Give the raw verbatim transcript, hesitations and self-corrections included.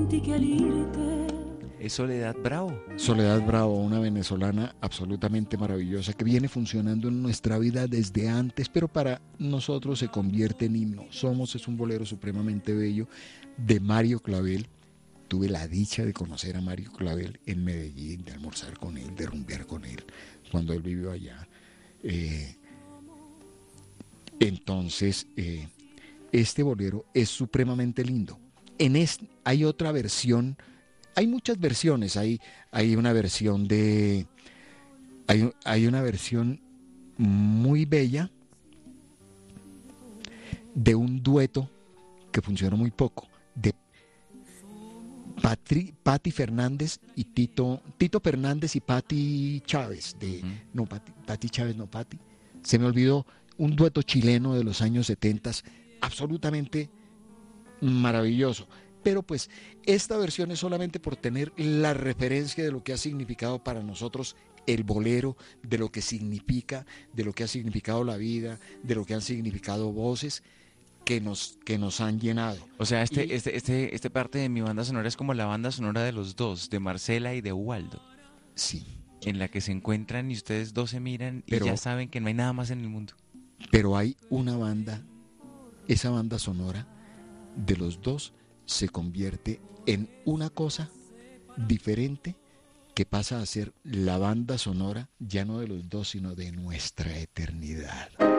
Es Soledad Bravo. Soledad Bravo, una venezolana absolutamente maravillosa que viene funcionando en nuestra vida desde antes, pero para nosotros se convierte en himno. Somos es un bolero supremamente bello de Mario Clavel. Tuve la dicha de conocer a Mario Clavel en Medellín, de almorzar con él, de rumbear con él, cuando él vivió allá. Eh, entonces, eh, este bolero es supremamente lindo. En este, hay otra versión. Hay muchas versiones, hay, hay una versión de, hay, hay una versión muy bella de un dueto que funcionó muy poco, de Patri, Patti Fernández y Tito, Tito Fernández y Patti Chávez, de, uh-huh. no, Patti, Patti Chávez, no, Patti, se me olvidó, un dueto chileno de los años setenta, absolutamente maravilloso. Pero pues esta versión es solamente por tener la referencia de lo que ha significado para nosotros el bolero, de lo que significa, de lo que ha significado la vida, de lo que han significado voces que nos, que nos han llenado. O sea, este, y, este, este, este parte de mi banda sonora es como la banda sonora de los dos, de Marcela y de Waldo. Sí. En la que se encuentran y ustedes dos se miran y pero, ya saben que no hay nada más en el mundo. Pero hay una banda, esa banda sonora de los dos se convierte en una cosa diferente que pasa a ser la banda sonora ya no de los dos, sino de nuestra eternidad.